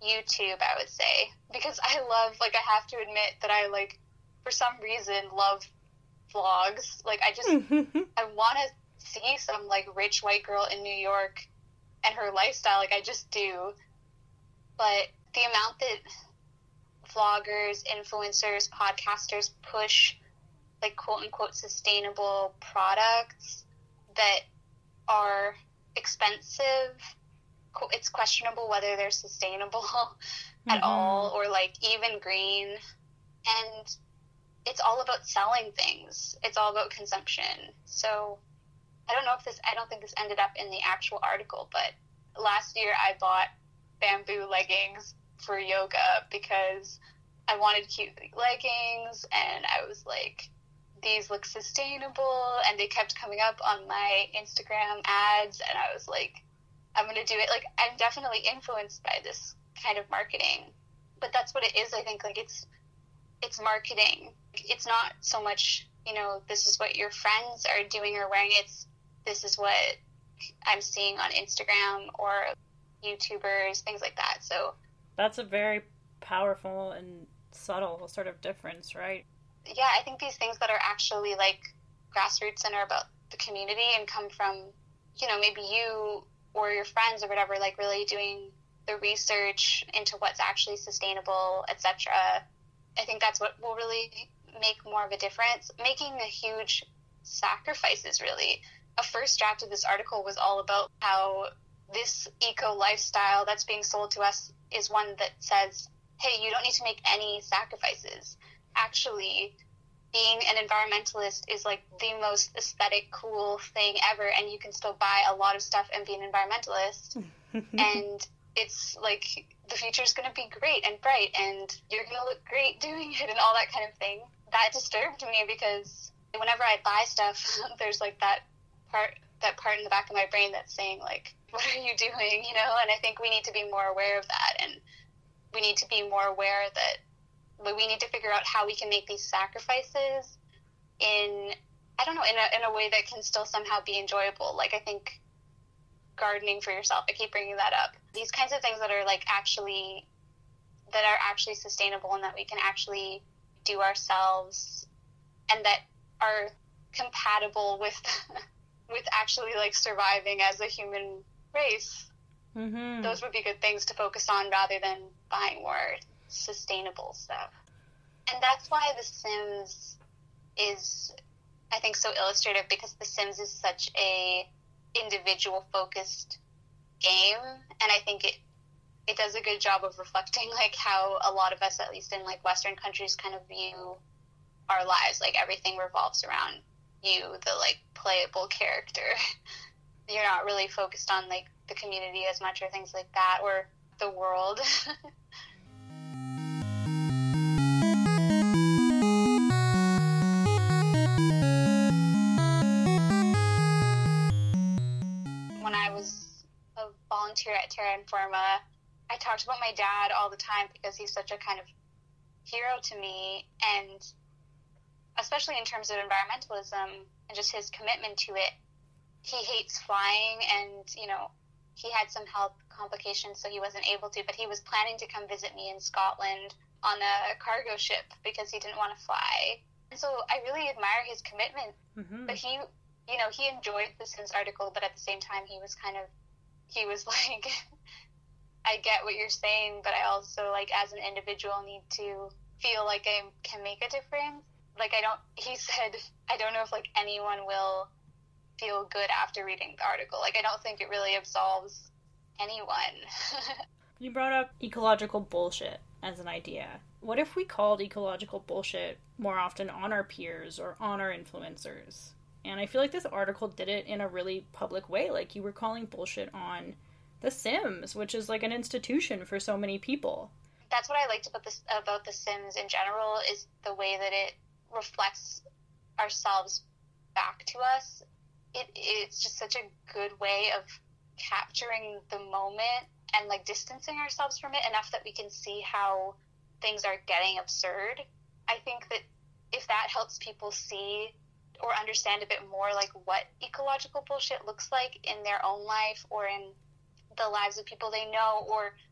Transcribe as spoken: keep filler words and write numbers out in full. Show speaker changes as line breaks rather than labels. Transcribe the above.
YouTube, I would say, because I love, like, I have to admit that I, like, for some reason, love vlogs. Like, I just, I want to see some, like, rich white girl in New York and her lifestyle, like, I just do. But the amount that vloggers, influencers, podcasters push, like, quote-unquote sustainable products that are expensive, it's questionable whether they're sustainable at mm-hmm. all, or, like, even green, and it's all about selling things. It's all about consumption. So I don't know if this, I don't think this ended up in the actual article, but last year I bought bamboo leggings for yoga because I wanted cute leggings, and I was like, these look sustainable, and they kept coming up on my Instagram ads, and I was like, I'm going to do it. Like, I'm definitely influenced by this kind of marketing, but that's what it is. I think, like, it's, it's marketing. It's not so much, you know, this is what your friends are doing or wearing. It's, this is what I'm seeing on Instagram or YouTubers, things like that. So
that's a very powerful and subtle sort of difference, right?
Yeah, I think these things that are actually, like, grassroots and are about the community and come from, you know, maybe you or your friends or whatever, like, really doing the research into what's actually sustainable, et cetera. I think that's what will really make more of a difference. Making a huge sacrifices, really. A first draft of this article was all about how this eco lifestyle that's being sold to us is one that says, hey, you don't need to make any sacrifices. Actually, being an environmentalist is, like, the most aesthetic, cool thing ever, and you can still buy a lot of stuff and be an environmentalist. And it's, like, the future's going to be great and bright, and you're going to look great doing it and all that kind of thing. That disturbed me because whenever I buy stuff, there's, like, that part, that part in the back of my brain that's saying, like, what are you doing, you know? And I think we need to be more aware of that, and we need to be more aware that but we need to figure out how we can make these sacrifices in, I don't know, in a, in a way that can still somehow be enjoyable. Like, I think gardening for yourself, I keep bringing that up. These kinds of things that are, like, actually, that are actually sustainable and that we can actually do ourselves and that are compatible with, with actually, like, surviving as a human race. Mm-hmm. Those would be good things to focus on rather than buying more sustainable stuff. And that's why The Sims is, I think, so illustrative, because The Sims is such a individual focused game, and I think it it does a good job of reflecting, like, how a lot of us, at least in, like, Western countries, kind of view our lives. Like, everything revolves around you, the, like, playable character. You're not really focused on, like, the community as much or things like that, or the world. When I was a volunteer at Terra Informa, I talked about my dad all the time because he's such a kind of hero to me, and especially in terms of environmentalism and just his commitment to it. He hates flying, and, you know, he had some health complications, so he wasn't able to, but he was planning to come visit me in Scotland on a cargo ship because he didn't want to fly. And so I really admire his commitment. Mm-hmm. But he, you know, he enjoyed the Sims article, but at the same time, he was kind of, he was like, I get what you're saying, but I also, like, as an individual, need to feel like I can make a difference. Like, I don't, he said, I don't know if, like, anyone will feel good after reading the article. Like, I don't think it really absolves anyone.
You brought up ecological bullshit as an idea. What if we called ecological bullshit more often on our peers or on our influencers? And I feel like this article did it in a really public way. Like, you were calling bullshit on The Sims, which is, like, an institution for so many people.
That's what I liked about this, about The Sims in general, is the way that it reflects ourselves back to us. It It's just such a good way of capturing the moment and, like, distancing ourselves from it enough that we can see how things are getting absurd. I think that if that helps people see or understand a bit more, like, what ecological bullshit looks like in their own life or in the lives of people they know, or